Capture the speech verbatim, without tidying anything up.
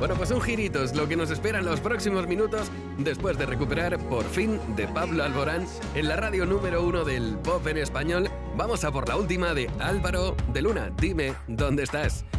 Bueno, pues un girito es lo que nos espera en los próximos minutos después de recuperar por fin de Pablo Alborán en la radio número uno del pop en español. Vamos a por la última de Álvaro de Luna. Dime dónde estás.